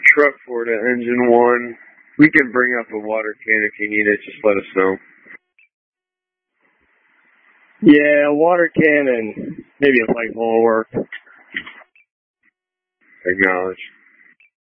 truck for the engine one. We can bring up a water can if you need it. Just let us know. Yeah, a water can and maybe a flagpole will work. Acknowledge.